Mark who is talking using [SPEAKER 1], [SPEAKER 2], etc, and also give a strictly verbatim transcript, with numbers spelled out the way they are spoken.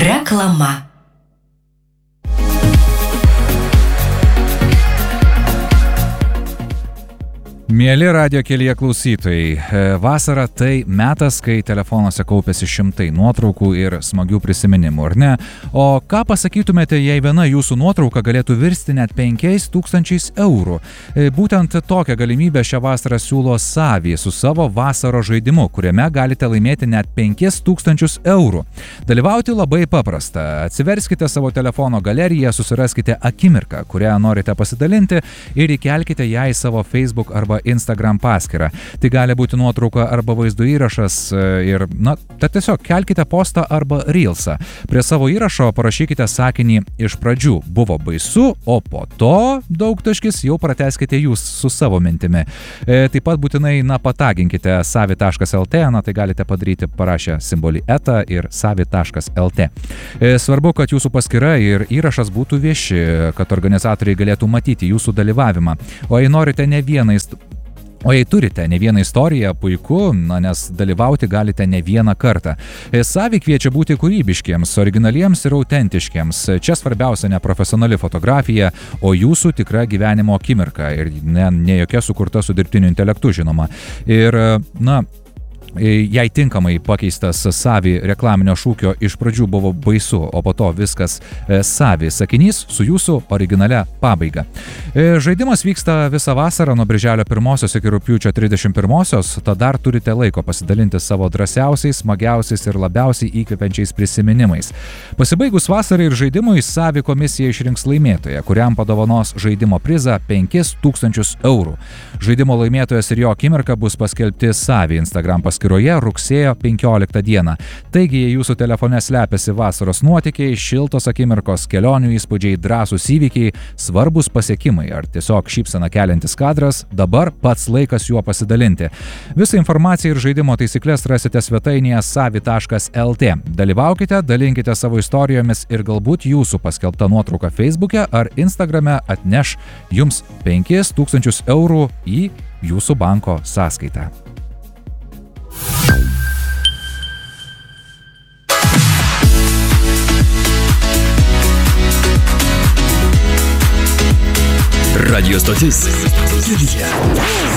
[SPEAKER 1] Reklama.
[SPEAKER 2] Mieli radijo kelyje klausytojai, vasara tai metas, kai telefonuose kaupiasi šimtai nuotraukų ir smagių prisiminimų, ar ne? O ką pasakytumėte, jei viena jūsų nuotrauka galėtų virsti net penkiais tūkstančiais eurų? Būtent tokią galimybę šią vasarą siūlo Savi su savo vasaros žaidimu, kuriame galite laimėti net penkis tūkstančius eurų. Dalyvauti labai paprasta. Atsiverskite savo telefono galeriją, susiraskite akimirką, kurią norite pasidalinti ir įkelkite ją į savo Facebook arba Instagram paskyrą. Tai gali būti nuotrauka arba vaizdo įrašas ir, na, tai tiesiog kelkite postą arba reelsą. Prie savo įrašo parašykite sakinį iš pradžių buvo baisu, o po to daug taškis jau pratęskite jūs su savo mintimi. E, taip pat būtinai, na, pataginkite savi taškas lt, na, tai galite padaryti parašę simbolį eta ir savi taškas lt. E, svarbu, kad jūsų paskyra ir įrašas būtų vieši, kad organizatoriai galėtų matyti jūsų dalyvavimą. O jei norite ne vieną O jei turite ne vieną istoriją, puiku, na, nes dalyvauti galite ne vieną kartą. Savi kviečia būti kūrybiškiems, originaliems ir autentiškiems. Čia svarbiausia ne profesionali fotografija, o jūsų tikra gyvenimo akimirka ir ne, ne jokia sukurta su dirbtiniu intelektu, žinoma. Ir, na, jei tinkamai pakeistas Savi reklaminio šūkio iš pradžių buvo baisu, o po to viskas Savi sakinys su jūsų originalia pabaiga. Žaidimas vyksta visą vasarą nuo birželio pirmosios iki rugpjūčio trisdešimt pirmosios, tad dar turite laiko pasidalinti savo drąsiausiais, smagiausiais ir labiausiai įkvepiančiais prisiminimais. Pasibaigus vasarai ir žaidimui, Savi komisija išrinks laimėtoją, kuriam padovanos žaidimo prizą penkis tūkstančius eurų. Žaidimo laimėtojas ir jo akimirka bus paskelbti Savi Instagram paskyroje rugsėjo penkioliktą dieną. Taigi, jei jūsų telefone slepiasi vasaros nuotykiai, šiltos akimirkos, kelionių įspūdžiai, drąsūs įvykiai, svarbus pasiekimai ar tiesiog šypseną keliantis kadras, dabar pats laikas juo pasidalinti. Visą informaciją ir žaidimo taisyklės rasite svetainėje savi taškas lt. Dalyvaukite, dalinkite savo istorijomis ir galbūt jūsų paskelbta nuotrauka Facebook'e ar Instagram'e atneš jums penkis tūkstančius eurų į jūsų banko sąskaitą.
[SPEAKER 3] Radio stotis Kelyje.